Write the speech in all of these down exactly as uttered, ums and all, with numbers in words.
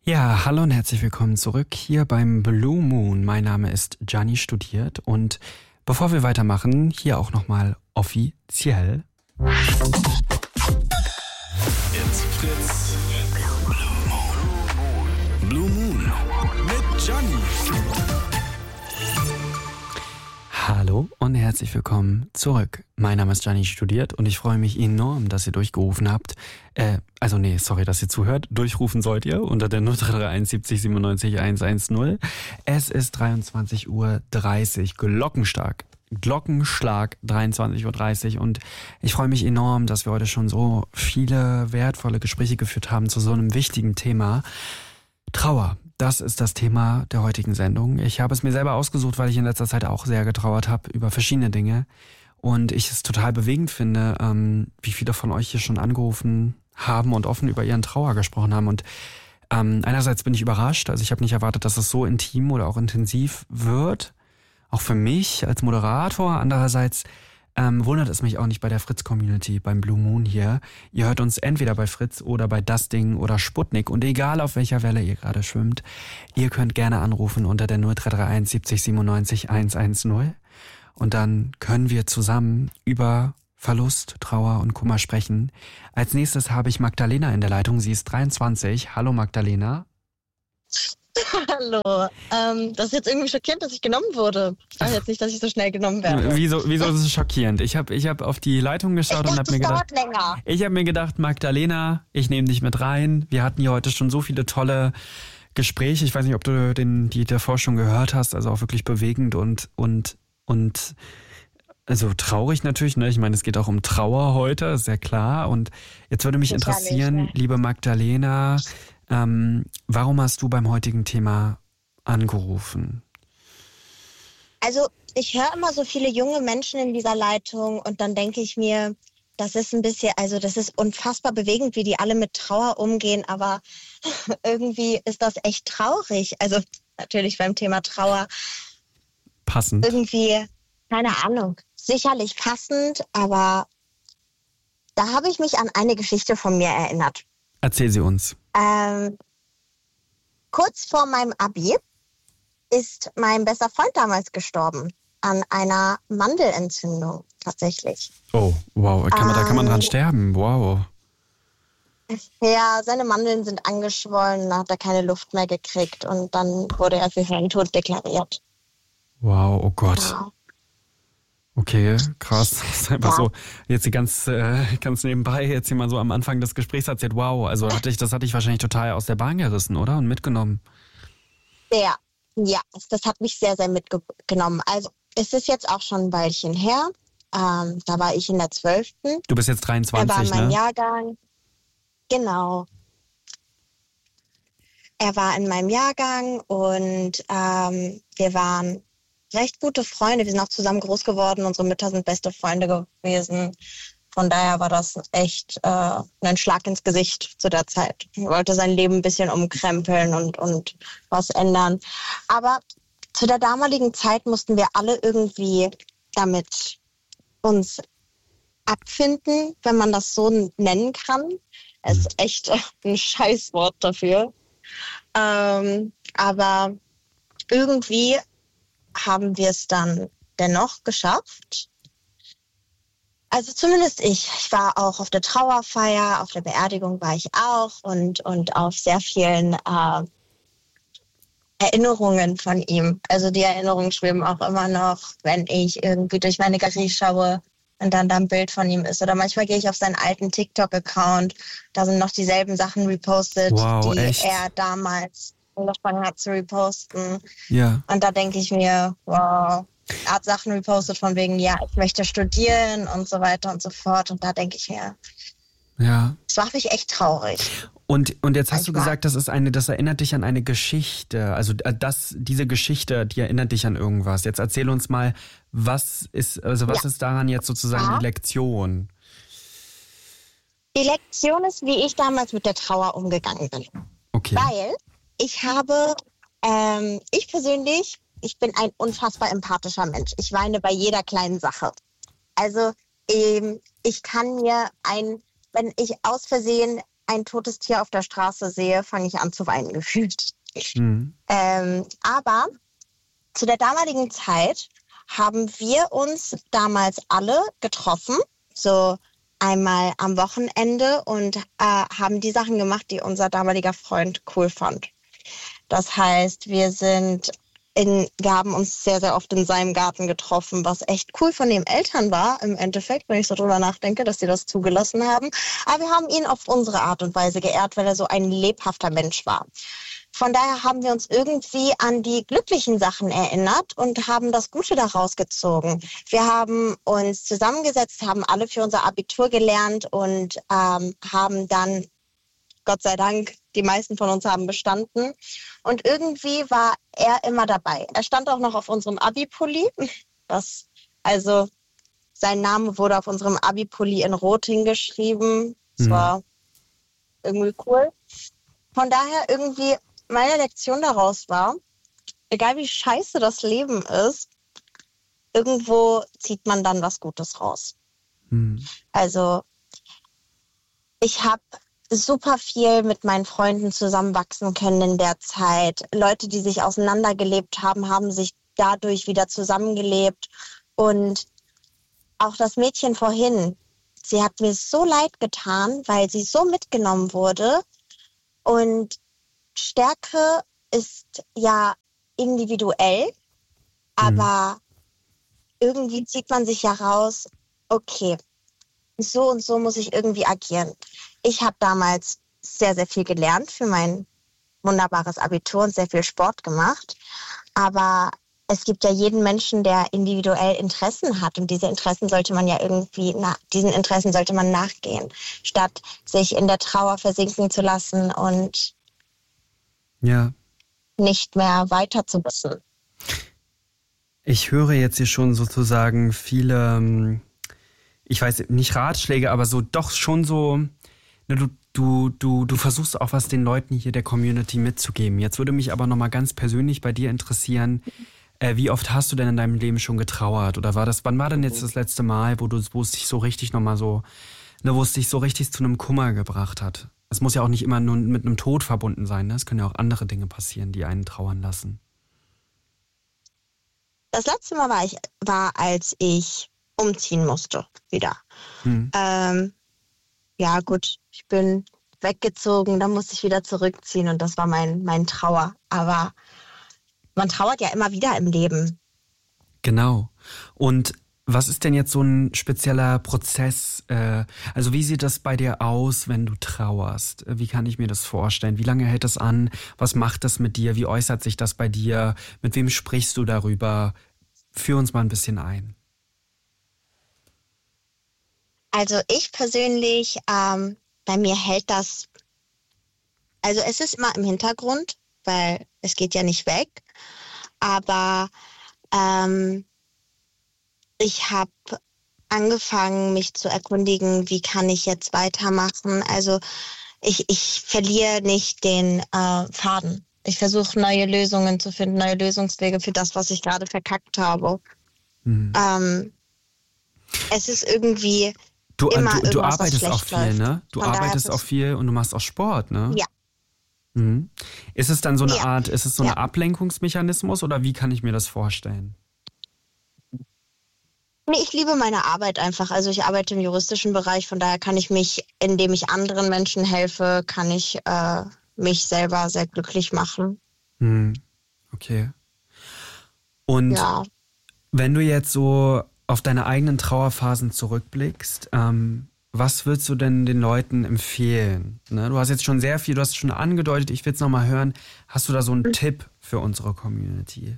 Ja, hallo und herzlich willkommen zurück hier beim Blue Moon. Mein Name ist Gianni Studiert und bevor wir weitermachen, hier auch nochmal offiziell. It's Fritz. Blue Moon mit Gianni. Hallo und herzlich willkommen zurück. Mein Name ist Gianni Studiert und ich freue mich enorm, dass ihr durchgerufen habt. Äh, also nee, sorry, dass ihr zuhört. Durchrufen sollt ihr unter der null drei drei eins siebzig siebenundneunzig hundertzehn. Es ist dreiundzwanzig Uhr dreißig, glockenstark. Glockenschlag dreiundzwanzig Uhr dreißig und ich freue mich enorm, dass wir heute schon so viele wertvolle Gespräche geführt haben zu so einem wichtigen Thema. Trauer. Das ist das Thema der heutigen Sendung. Ich habe es mir selber ausgesucht, weil ich in letzter Zeit auch sehr getrauert habe über verschiedene Dinge. Und ich es total bewegend finde, ähm, wie viele von euch hier schon angerufen haben und offen über ihren Trauer gesprochen haben. Und ähm, einerseits bin ich überrascht. Also ich habe nicht erwartet, dass es so intim oder auch intensiv wird. Auch für mich als Moderator. Andererseits Ähm, wundert es mich auch nicht bei der Fritz-Community, beim Blue Moon hier. Ihr hört uns entweder bei Fritz oder bei Das Ding oder Sputnik. Und egal auf welcher Welle ihr gerade schwimmt, ihr könnt gerne anrufen unter der null drei drei eins siebzig siebenundneunzig hundertzehn. Und dann können wir zusammen über Verlust, Trauer und Kummer sprechen. Als nächstes habe ich Magdalena in der Leitung. Sie ist dreiundzwanzig. Hallo Magdalena. Hallo. Ähm, das ist jetzt irgendwie schockierend, dass ich genommen wurde. Ich dachte jetzt nicht, dass ich so schnell genommen werde. Wieso, wieso ist es schockierend? Ich habe ich hab auf die Leitung geschaut ich und dachte, habe mir das gedacht, dauert länger. ich habe mir gedacht, Magdalena, ich nehme dich mit rein. Wir hatten hier heute schon so viele tolle Gespräche. Ich weiß nicht, ob du den, die davor schon gehört hast. Also auch wirklich bewegend und und und also traurig natürlich. Ne? Ich meine, es geht auch um Trauer heute, ist ja klar. Und jetzt würde mich Total interessieren, nicht, ne? liebe Magdalena, ähm, warum hast du beim heutigen Thema angerufen? Also ich höre immer so viele junge Menschen in dieser Leitung und dann denke ich mir, das ist ein bisschen, also das ist unfassbar bewegend, wie die alle mit Trauer umgehen, aber irgendwie ist das echt traurig. Also natürlich beim Thema Trauer. Passend. Irgendwie, keine Ahnung, sicherlich passend, aber da habe ich mich an eine Geschichte von mir erinnert. Erzähl sie uns. Ähm, kurz vor meinem Abi ist mein bester Freund damals gestorben an einer Mandelentzündung tatsächlich. Oh, wow, kann man, da kann man dran Ähm, sterben, wow. Ja, seine Mandeln sind angeschwollen, da hat er keine Luft mehr gekriegt und dann wurde er für Hirntod deklariert. Wow, oh Gott. Ja. Okay, krass. Das ist einfach Ja. so, jetzt die ganz, äh, ganz nebenbei, jetzt hier mal so am Anfang des Gesprächs erzählt, wow, also hatte ich, das hatte ich wahrscheinlich total aus der Bahn gerissen, oder? Und mitgenommen. Ja, ja, das, das hat mich sehr, sehr mitgenommen. Also es ist jetzt auch schon ein Weilchen her. Ähm, da war ich in der zwölften. Du bist jetzt Er war in dreiundzwanzig, meinem ne? Jahrgang. Genau. Er war in meinem Jahrgang und ähm, wir waren recht gute Freunde. Wir sind auch zusammen groß geworden. Unsere Mütter sind beste Freunde gewesen. Von daher war das echt äh, ein Schlag ins Gesicht zu der Zeit. Er wollte sein Leben ein bisschen umkrempeln und, und was ändern. Aber zu der damaligen Zeit mussten wir alle irgendwie damit uns abfinden, wenn man das so nennen kann. Es ist echt ein Scheißwort dafür. Ähm, aber irgendwie haben wir es dann dennoch geschafft. Also zumindest ich. Ich war auch auf der Trauerfeier, auf der Beerdigung war ich auch und, und auf sehr vielen äh, Erinnerungen von ihm. Also die Erinnerungen schweben auch immer noch, wenn ich irgendwie durch meine Galerie schaue und dann da ein Bild von ihm ist. Oder manchmal gehe ich auf seinen alten TikTok-Account, da sind noch dieselben Sachen repostet, Wow, die echt? er damals angefangen hat zu reposten. Ja. Und da denke ich mir, wow, er hat Sachen repostet von wegen, ja, ich möchte studieren und so weiter und so fort. Und da denke ich mir, Ja. das macht mich echt traurig. Und, und jetzt hast du Manchmal. gesagt, das ist eine, das erinnert dich an eine Geschichte. Also äh, das, diese Geschichte, die erinnert dich an irgendwas. Jetzt erzähl uns mal, was ist, also was Ja. ist daran jetzt sozusagen Ja. die Lektion? Die Lektion ist, wie ich damals mit der Trauer umgegangen bin. Okay. Weil ich habe, ähm, ich persönlich, ich bin ein unfassbar empathischer Mensch. Ich weine bei jeder kleinen Sache. Also ähm, ich kann mir ein, wenn ich aus Versehen ein totes Tier auf der Straße sehe, fange ich an zu weinen gefühlt. Mhm. Ähm, aber zu der damaligen Zeit haben wir uns damals alle getroffen, so einmal am Wochenende und äh, haben die Sachen gemacht, die unser damaliger Freund cool fand. Das heißt, wir sind in, wir haben uns sehr, sehr oft in seinem Garten getroffen, was echt cool von den Eltern war, im Endeffekt, wenn ich so drüber nachdenke, dass sie das zugelassen haben. Aber wir haben ihn auf unsere Art und Weise geehrt, weil er so ein lebhafter Mensch war. Von daher haben wir uns irgendwie an die glücklichen Sachen erinnert und haben das Gute daraus gezogen. Wir haben uns zusammengesetzt, haben alle für unser Abitur gelernt und ähm, haben dann, Gott sei Dank, die meisten von uns haben bestanden. Und irgendwie war er immer dabei. Er stand auch noch auf unserem Abi-Pulli. Das, also sein Name wurde auf unserem Abi-Pulli in Rot hingeschrieben. Das Mhm. war irgendwie cool. Von daher irgendwie meine Lektion daraus war, egal wie scheiße das Leben ist, irgendwo zieht man dann was Gutes raus. Mhm. Also ich habe super viel mit meinen Freunden zusammenwachsen können in der Zeit. Leute, die sich auseinandergelebt haben, haben sich dadurch wieder zusammengelebt. Und auch das Mädchen vorhin, sie hat mir so leid getan, weil sie so mitgenommen wurde. Und Stärke ist ja individuell, aber irgendwie zieht man sich ja raus, okay, so und so muss ich irgendwie agieren. Ich habe damals sehr, sehr viel gelernt für mein wunderbares Abitur und sehr viel Sport gemacht. Aber es gibt ja jeden Menschen, der individuell Interessen hat. Und diese Interessen sollte man ja irgendwie, na, diesen Interessen sollte man nachgehen, statt sich in der Trauer versinken zu lassen und Ja. nicht mehr weiter zu wissen. Ich höre jetzt hier schon sozusagen viele, ähm, ich weiß nicht Ratschläge, aber so doch schon so, ne, du, du, du, du versuchst auch was den Leuten hier der Community mitzugeben. Jetzt würde mich aber nochmal ganz persönlich bei dir interessieren, äh, wie oft hast du denn in deinem Leben schon getrauert? Oder war das, wann war denn jetzt das letzte Mal, wo du, wo es dich so richtig nochmal so, ne, wo es dich so richtig zu einem Kummer gebracht hat? Es muss ja auch nicht immer nur mit einem Tod verbunden sein, ne? Es können ja auch andere Dinge passieren, die einen trauern lassen. Das letzte Mal war, ich, war als ich umziehen musste, wieder. Hm. Ähm, ja gut, ich bin weggezogen, dann musste ich wieder zurückziehen und das war mein, mein Trauer. Aber man trauert ja immer wieder im Leben. Genau. Und was ist denn jetzt so ein spezieller Prozess? Äh, also wie sieht das bei dir aus, wenn du trauerst? Wie kann ich mir das vorstellen? Wie lange hält das an? Was macht das mit dir? Wie äußert sich das bei dir? Mit wem sprichst du darüber? Führ uns mal ein bisschen ein. Also ich persönlich, ähm, bei mir hält das, also es ist immer im Hintergrund, weil es geht ja nicht weg, aber ähm, ich habe angefangen, mich zu erkundigen, wie kann ich jetzt weitermachen. Also ich, ich verliere nicht den äh, Faden. Ich versuche neue Lösungen zu finden, neue Lösungswege für das, was ich gerade verkackt habe. Hm. Ähm, es ist irgendwie Du, immer du, du irgendwas, was arbeitest auch schlecht viel, läuft. ne? Du Von daher arbeitest ist auch es- viel und du machst auch Sport, ne? Ja. Mhm. Ist es dann so eine Ja. Art, ist es so Ja. eine Ablenkungsmechanismus oder wie kann ich mir das vorstellen? Nee, ich liebe meine Arbeit einfach. Also ich arbeite im juristischen Bereich, von daher kann ich mich, indem ich anderen Menschen helfe, kann ich äh, mich selber sehr glücklich machen. Hm. Okay. Und Ja. wenn du jetzt so auf deine eigenen Trauerphasen zurückblickst, ähm, was würdest du denn den Leuten empfehlen? Ne? Du hast jetzt schon sehr viel, du hast schon angedeutet, ich will es nochmal hören. Hast du da so einen Tipp für unsere Community?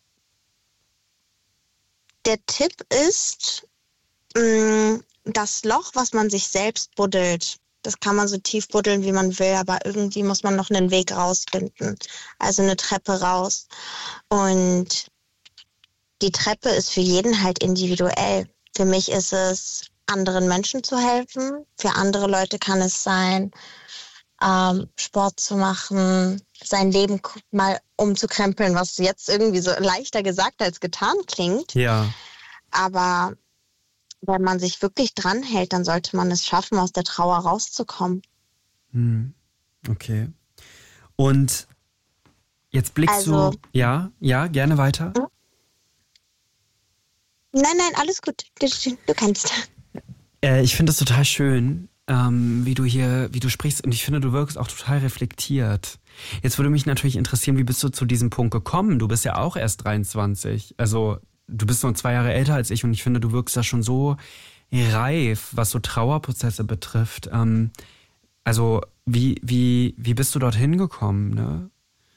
Der Tipp ist, mh, das Loch, was man sich selbst buddelt, das kann man so tief buddeln, wie man will, aber irgendwie muss man noch einen Weg rausfinden. Also eine Treppe raus. Und die Treppe ist für jeden halt individuell. Für mich ist es, anderen Menschen zu helfen. Für andere Leute kann es sein, ähm, Sport zu machen, sein Leben k- mal umzukrempeln, was jetzt irgendwie so leichter gesagt als getan klingt. Ja. Aber wenn man sich wirklich dranhält, dann sollte man es schaffen, aus der Trauer rauszukommen. Hm. Okay. Und jetzt blickst Also, du, ja, ja, gerne weiter. hm? Nein, nein, alles gut. Du, du kannst. Äh, ich finde es total schön, ähm, wie du hier, wie du sprichst, und ich finde, du wirkst auch total reflektiert. Jetzt würde mich natürlich interessieren, wie bist du zu diesem Punkt gekommen? Du bist ja auch erst dreiundzwanzig. Also du bist nur zwei Jahre älter als ich und ich finde, du wirkst da schon so reif, was so Trauerprozesse betrifft. Ähm, also wie, wie, wie bist du dorthin gekommen, ne?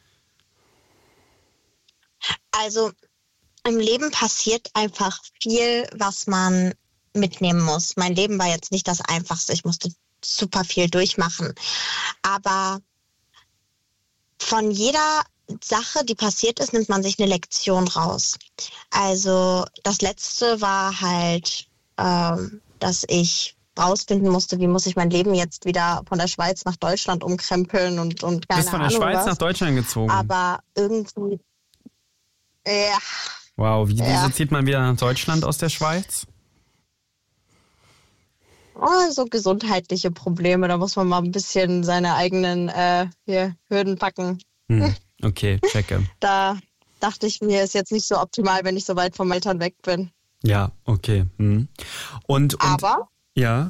Also im Leben passiert einfach viel, was man mitnehmen muss. Mein Leben war jetzt nicht das Einfachste. Ich musste super viel durchmachen. Aber von jeder Sache, die passiert ist, nimmt man sich eine Lektion raus. Also das Letzte war halt, ähm, dass ich rausfinden musste, wie muss ich mein Leben jetzt wieder von der Schweiz nach Deutschland umkrempeln und, und Du keine bist von der Ahnung Schweiz was. nach Deutschland gezogen. Aber irgendwie, ja, Wow, wie, ja. wieso zieht man wieder nach Deutschland aus der Schweiz? Oh, so gesundheitliche Probleme. Da muss man mal ein bisschen seine eigenen äh, hier, Hürden packen. Hm. Okay, checke. Da dachte ich mir, ist jetzt nicht so optimal, wenn ich so weit vom Eltern weg bin. Ja, okay. Hm. Und, und Aber, ja,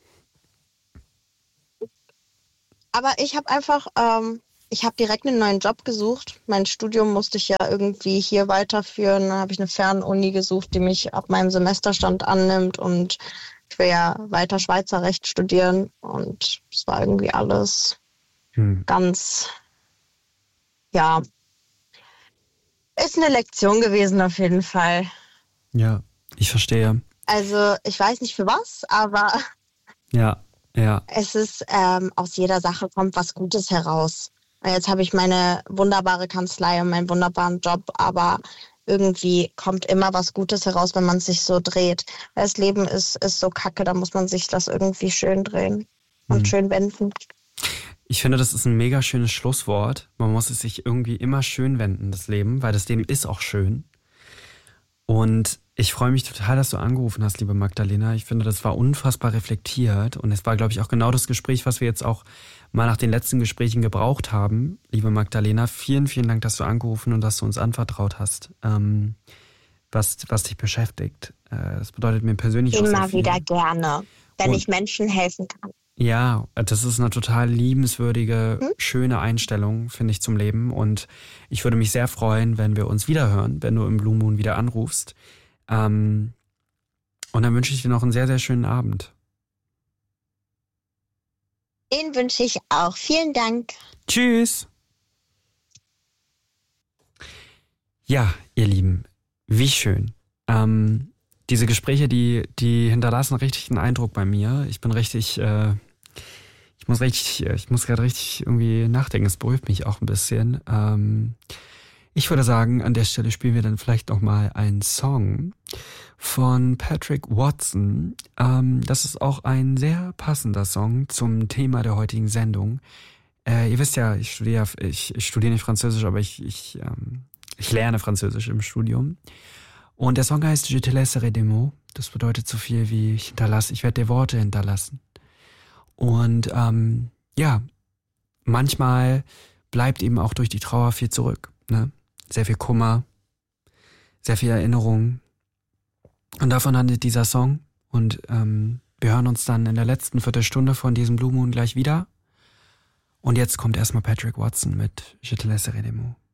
aber ich habe einfach, ähm, ich habe direkt einen neuen Job gesucht. Mein Studium musste ich ja irgendwie hier weiterführen. Dann habe ich eine Fernuni gesucht, die mich ab meinem Semesterstand annimmt. Und ich will ja weiter Schweizer Recht studieren. Und es war irgendwie alles hm. ganz, ja, ist eine Lektion gewesen auf jeden Fall. Ja, ich verstehe. Also ich weiß nicht für was, aber Ja, ja. es ist, ähm, aus jeder Sache kommt was Gutes heraus. Jetzt habe ich meine wunderbare Kanzlei und meinen wunderbaren Job, aber irgendwie kommt immer was Gutes heraus, wenn man sich so dreht. Das Leben ist, ist so kacke, da muss man sich das irgendwie schön drehen und Hm. schön wenden. Ich finde, das ist ein mega schönes Schlusswort. Man muss es sich irgendwie immer schön wenden, das Leben, weil das Leben ist auch schön. Und ich freue mich total, dass du angerufen hast, liebe Magdalena. Ich finde, das war unfassbar reflektiert. Und es war, glaube ich, auch genau das Gespräch, was wir jetzt auch mal nach den letzten Gesprächen gebraucht haben. Liebe Magdalena, vielen, vielen Dank, dass du angerufen und dass du uns anvertraut hast, ähm, was, was dich beschäftigt. Äh, das bedeutet mir persönlich auch sehr Immer viel. wieder gerne, wenn Und- ich Menschen helfen kann. Ja, das ist eine total liebenswürdige, Hm? schöne Einstellung, finde ich, zum Leben. Und ich würde mich sehr freuen, wenn wir uns wiederhören, wenn du im Blue Moon wieder anrufst. Ähm, und dann wünsche ich dir noch einen sehr, sehr schönen Abend. Den wünsche ich auch. Vielen Dank. Tschüss! Ja, ihr Lieben, wie schön. Ähm, diese Gespräche, die, die hinterlassen richtig einen Eindruck bei mir. Ich bin richtig, äh, ich muss richtig, ich muss gerade richtig irgendwie nachdenken. Es beruhigt mich auch ein bisschen. Ähm, ich würde sagen, an der Stelle spielen wir dann vielleicht noch mal einen Song von Patrick Watson. Ähm, das ist auch ein sehr passender Song zum Thema der heutigen Sendung. Äh, ihr wisst ja, ich studiere, ich, ich studiere nicht Französisch, aber ich, ich, ähm, ich lerne Französisch im Studium. Und der Song heißt Je te laisserai des mots. Das bedeutet so viel wie ich hinterlasse, ich werde dir Worte hinterlassen. Und ähm, ja, manchmal bleibt eben auch durch die Trauer viel zurück. Ne? Sehr viel Kummer, sehr viel Erinnerung. Und davon handelt dieser Song. Und ähm, wir hören uns dann in der letzten Viertelstunde von diesem Blue Moon gleich wieder. Und jetzt kommt erstmal Patrick Watson mit Je te laisserai des mots.